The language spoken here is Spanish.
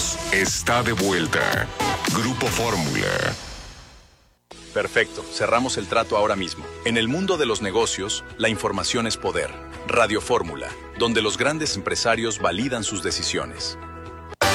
Regresamos. Está de vuelta. Grupo Fórmula. Perfecto, cerramos el trato ahora mismo. En el mundo de los negocios, la información es poder. Radio Fórmula, donde los grandes empresarios validan sus decisiones.